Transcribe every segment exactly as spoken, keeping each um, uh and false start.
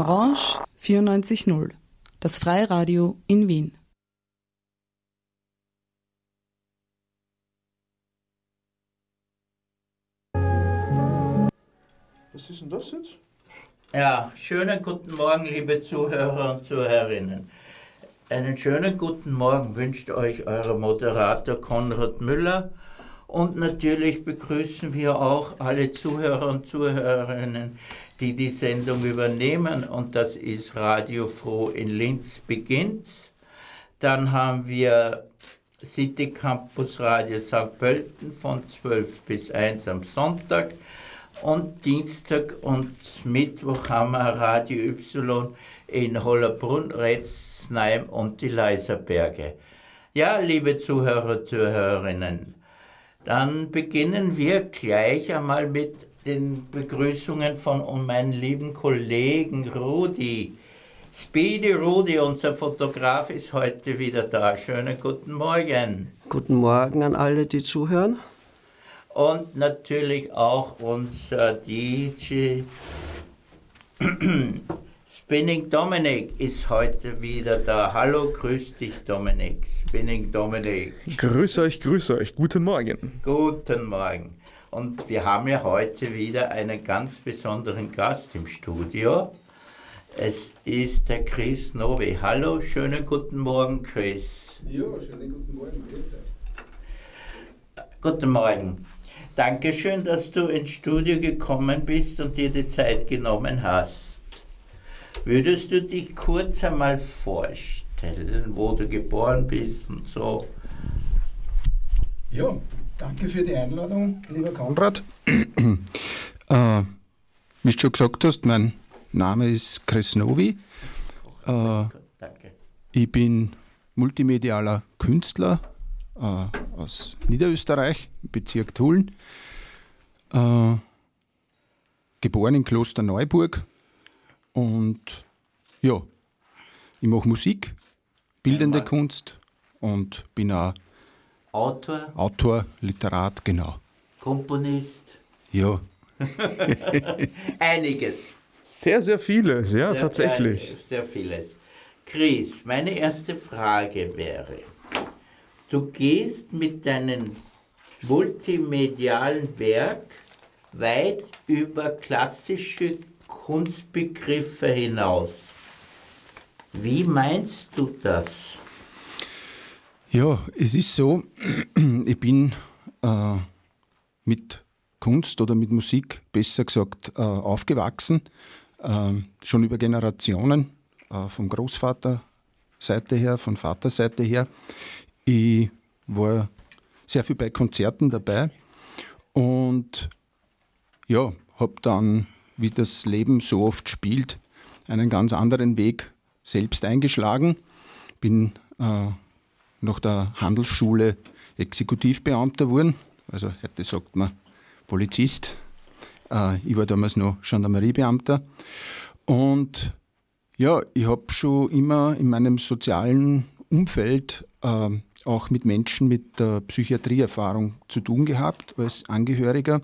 Orange vierundneunzig null, das Freiradio in Wien. Was ist denn das jetzt? Ja, schönen guten Morgen, liebe Zuhörer und Zuhörerinnen. Einen schönen guten Morgen wünscht euch euer Moderator Konrad Müller. Und natürlich begrüßen wir auch alle Zuhörer und Zuhörerinnen, die die Sendung übernehmen. Und das ist Radio Froh in Linz beginnt's. Dann haben wir City Campus Radio Sankt Pölten von zwölf bis eins am Sonntag. Und Dienstag und Mittwoch haben wir Radio Y in Hollerbrunn, Retzheim und die Leiserberge. Ja, liebe Zuhörer, Zuhörerinnen, dann beginnen wir gleich einmal mit den Begrüßungen von meinem lieben Kollegen Rudi. Speedy Rudi, unser Fotograf, ist heute wieder da. Schönen guten Morgen. Guten Morgen an alle, die zuhören. Und natürlich auch unser D J Spinning Dominic ist heute wieder da. Hallo, grüß dich Dominic. Spinning Dominic. Grüß euch, grüß euch. Guten Morgen. Guten Morgen. Und wir haben ja heute wieder einen ganz besonderen Gast im Studio. Es ist der Chris Novi. Hallo, schönen guten Morgen, Chris. Ja, schönen guten Morgen. Guten Morgen. Dankeschön, dass du ins Studio gekommen bist und dir die Zeit genommen hast. Würdest du dich kurz einmal vorstellen, wo du geboren bist und so? Ja, danke für die Einladung, lieber Konrad. äh, wie du schon gesagt hast, mein Name ist Chris Novi. Äh, Danke. Ich bin multimedialer Künstler äh, aus Niederösterreich, Bezirk Tulln. Äh, geboren in Klosterneuburg. Und ja, ich mache Musik, bildende Einmal. Kunst und bin auch Autor, Autor, Literat, genau. Komponist, Ja. einiges. Sehr, sehr vieles, ja, Sehr, tatsächlich. äh, Sehr vieles. Chris, meine erste Frage wäre, du gehst mit deinem multimedialen Werk weit über klassische Kunstbegriffe hinaus. Wie meinst du das? Ja, es ist so, ich bin äh, mit Kunst oder mit Musik, besser gesagt, äh, aufgewachsen, äh, schon über Generationen, äh, vom Großvater Seite her, von Vaterseite her. Ich war sehr viel bei Konzerten dabei und ja, habe dann, wie das Leben so oft spielt, einen ganz anderen Weg selbst eingeschlagen. Bin äh, nach der Handelsschule Exekutivbeamter geworden, also heute sagt man Polizist. Äh, ich war damals noch Gendarmeriebeamter. Und ja, ich habe schon immer in meinem sozialen Umfeld äh, auch mit Menschen mit äh, Psychiatrieerfahrung zu tun gehabt als Angehöriger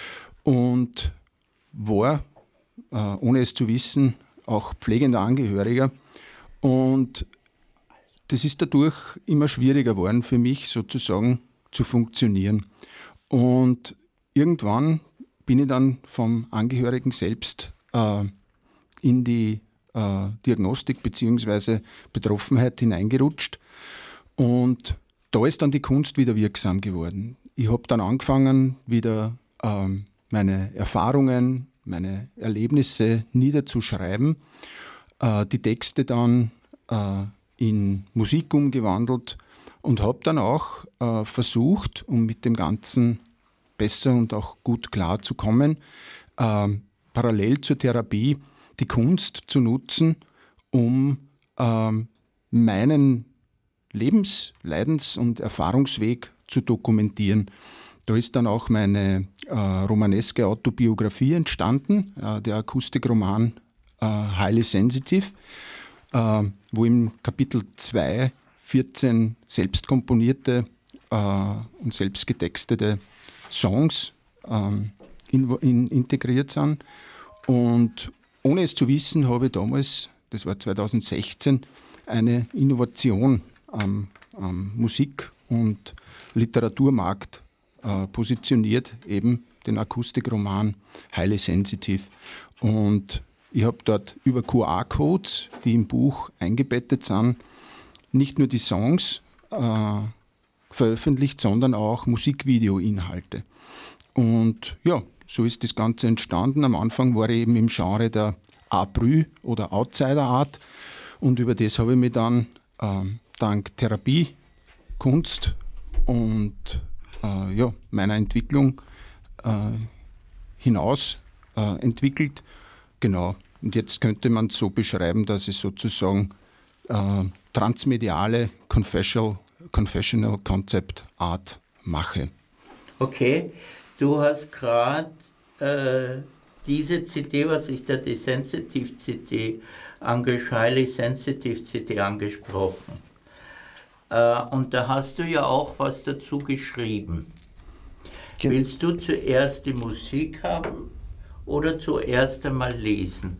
und war, äh, ohne es zu wissen, auch pflegender Angehöriger. Und das ist dadurch immer schwieriger geworden für mich, sozusagen zu funktionieren. Und irgendwann bin ich dann vom Angehörigen selbst äh, in die äh, Diagnostik bzw. Betroffenheit hineingerutscht. Und da ist dann die Kunst wieder wirksam geworden. Ich habe dann angefangen, wieder ähm, meine Erfahrungen, meine Erlebnisse niederzuschreiben, äh, die Texte dann äh, in Musik umgewandelt und habe dann auch äh, versucht, um mit dem Ganzen besser und auch gut klarzukommen, äh, parallel zur Therapie die Kunst zu nutzen, um äh, meinen Lebens-, Leidens- und Erfahrungsweg zu dokumentieren. Da ist dann auch meine äh, romaneske Autobiografie entstanden, äh, der Akustikroman äh, Highly Sensitive, äh, wo im Kapitel zwei vierzehn selbst komponierte äh, und selbst getextete Songs ähm, in, in, integriert sind. Und ohne es zu wissen, habe ich damals, das war zweitausendsechzehn, eine Innovation am, am Musik- und Literaturmarkt äh, positioniert, eben den Akustikroman Highly Sensitive. Und ich habe dort über Q R-Codes, die im Buch eingebettet sind, nicht nur die Songs äh, veröffentlicht, sondern auch Musikvideo-Inhalte. Und ja, so ist das Ganze entstanden. Am Anfang war ich eben im Genre der Aprü oder Outsider Art und über das habe ich mich dann äh, dank Therapie, Kunst und äh, ja, meiner Entwicklung äh, hinaus äh, entwickelt. Genau. Und jetzt könnte man es so beschreiben, dass ich sozusagen äh, transmediale Confessional, Confessional Concept Art mache. Okay, du hast gerade äh, diese C D, was ich da die Sensitive C D, Highly Sensitive C D angesprochen. Äh, und da hast du ja auch was dazu geschrieben. Gen- Willst du zuerst die Musik haben oder zuerst einmal lesen?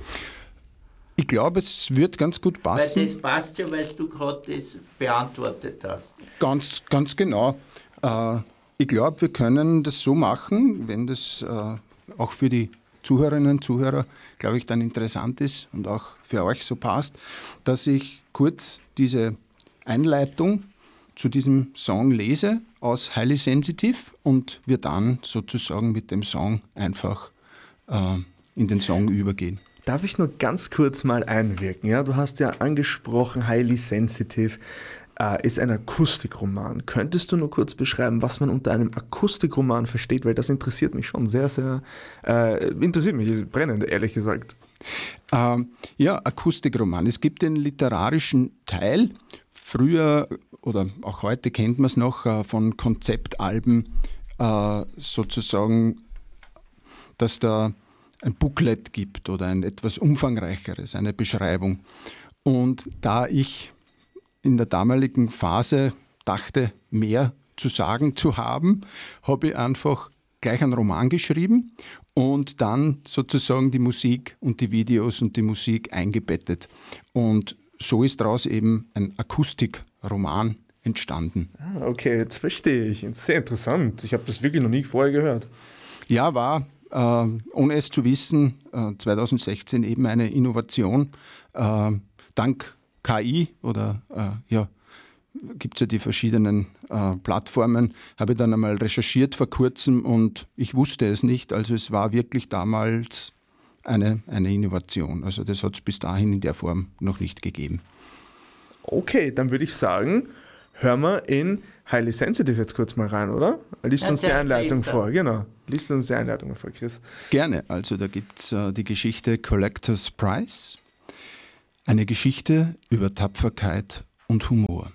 Ich glaube, es wird ganz gut passen. Weil das passt ja, weil du gerade das beantwortet hast. Ganz, ganz genau. Äh, ich glaube, wir können das so machen, wenn das äh, auch für die Zuhörerinnen und Zuhörer, glaube ich, dann interessant ist und auch für euch so passt, dass ich kurz diese Einleitung zu diesem Song lese aus Highly Sensitive und wir dann sozusagen mit dem Song einfach äh, in den Song übergehen. Darf ich nur ganz kurz mal einwirken? Ja? Du hast ja angesprochen, Highly Sensitive äh, ist ein Akustikroman. Könntest du nur kurz beschreiben, was man unter einem Akustikroman versteht? Weil das interessiert mich schon sehr, sehr, äh, interessiert mich brennend, ehrlich gesagt. Ähm, ja, Akustikroman. Es gibt den literarischen Teil. Früher oder auch heute kennt man es noch äh, von Konzeptalben äh, sozusagen, dass da ein Booklet gibt oder ein etwas umfangreicheres, eine Beschreibung. Und da ich in der damaligen Phase dachte, mehr zu sagen zu haben, habe ich einfach gleich einen Roman geschrieben und dann sozusagen die Musik und die Videos und die Musik eingebettet. Und so ist daraus eben ein Akustikroman entstanden. Ah, okay, jetzt verstehe ich. Sehr interessant. Ich habe das wirklich noch nie vorher gehört. Ja, war Äh, ohne es zu wissen, äh, zweitausendsechzehn eben eine Innovation. Äh, dank K I oder äh, ja, gibt es ja die verschiedenen äh, Plattformen, habe ich dann einmal recherchiert vor kurzem und ich wusste es nicht. Also es war wirklich damals eine, eine Innovation. Also das hat es bis dahin in der Form noch nicht gegeben. Okay, dann würde ich sagen, hören wir in Highly Sensitive jetzt kurz mal rein, oder? Lies Ja, uns die der Einleitung Priester. vor, genau. Lies uns die Einleitung vor, Chris. Gerne. Also da gibt es äh, die Geschichte Collector's Prize. Eine Geschichte über Tapferkeit und Humor.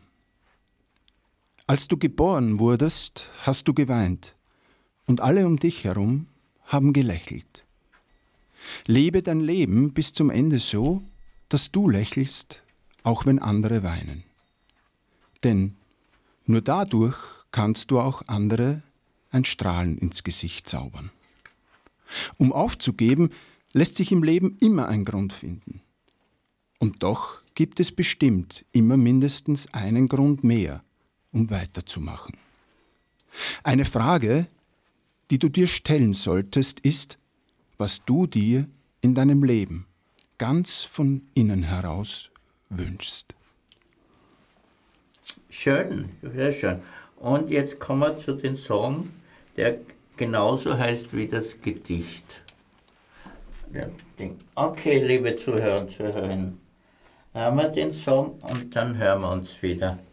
Als du geboren wurdest, hast du geweint und alle um dich herum haben gelächelt. Lebe dein Leben bis zum Ende so, dass du lächelst, auch wenn andere weinen. Denn nur dadurch kannst du auch andere ein Strahlen ins Gesicht zaubern. Um aufzugeben, lässt sich im Leben immer ein Grund finden. Und doch gibt es bestimmt immer mindestens einen Grund mehr, um weiterzumachen. Eine Frage, die du dir stellen solltest, ist, was du dir in deinem Leben ganz von innen heraus wünschst. Schön, sehr schön. Und jetzt kommen wir zu dem Song, der genauso heißt wie das Gedicht. Okay, liebe Zuhörer und Zuhörerinnen, hören wir den Song und dann hören wir uns wieder.